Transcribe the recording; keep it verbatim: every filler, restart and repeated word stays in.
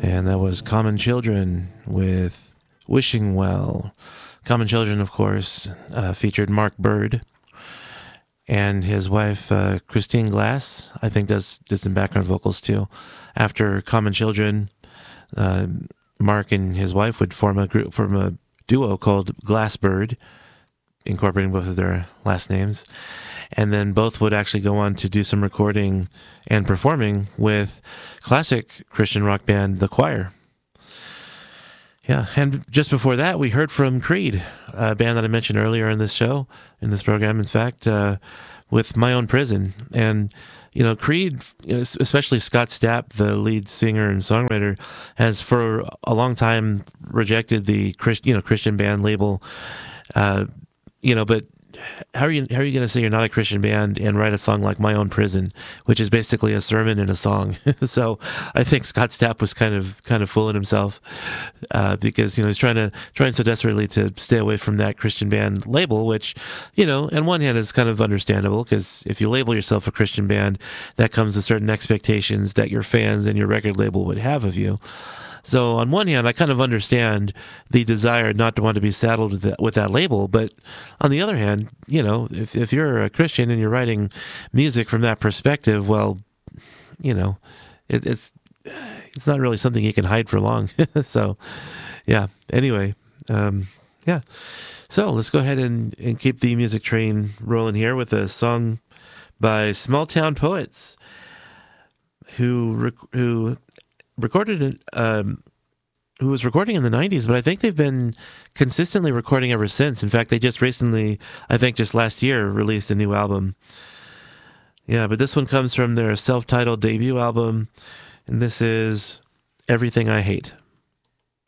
And that was Common Children with Wishing Well. Common Children, of course, uh, featured Mark Bird and his wife, uh, Christine Glass, I think does did some background vocals too. After Common Children, uh, Mark and his wife would form a group, form a duo called Glassbird, incorporating both of their last names. And then both would actually go on to do some recording and performing with classic Christian rock band The Choir. Yeah, and just before that, we heard from Creed, a band that I mentioned earlier in this show, in this program, in fact, uh, with My Own Prison. And, you know, Creed, you know, especially Scott Stapp, the lead singer and songwriter, has for a long time rejected the Christ, you know, Christian band label. Uh, you know, but how are you how are you going to say you're not a Christian band and write a song like My Own Prison, which is basically a sermon in a song? So I think Scott Stapp was kind of kind of fooling himself uh, because, you know, he's trying to trying so desperately to stay away from that Christian band label, which, you know, on one hand is kind of understandable, because if you label yourself a Christian band, that comes with certain expectations that your fans and your record label would have of you. So on one hand, I kind of understand the desire not to want to be saddled with that, with that label. But on the other hand, you know, if, if you're a Christian and you're writing music from that perspective, well, you know, it, it's it's not really something you can hide for long. So, yeah, anyway, um, yeah. So let's go ahead and, and keep the music train rolling here with a song by Small Town Poets, who rec- who... recorded it, um, who was recording in the nineties, but I think they've been consistently recording ever since. In fact, they just recently, I think just last year, released a new album. Yeah, but this one comes from their self-titled debut album, and this is Everything I Hate.